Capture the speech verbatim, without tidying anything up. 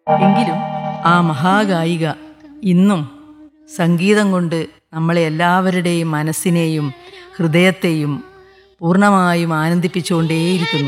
എങ്കിലും ആ മഹാഗായിക ഇന്നും സംഗീതം കൊണ്ട് നമ്മളെ എല്ലാവരുടെയും മനസ്സിനെയും ഹൃദയത്തെയും പൂർണ്ണമായും ആനന്ദിപ്പിച്ചുകൊണ്ടേയിരിക്കുന്നു.